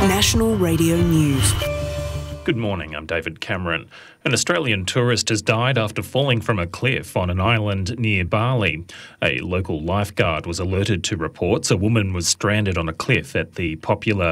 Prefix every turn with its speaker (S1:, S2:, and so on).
S1: National Radio News.
S2: Good morning, I'm David Cameron. An Australian tourist has died after falling from a cliff on an island near Bali. A local lifeguard was alerted to reports a woman was stranded on a cliff at the popular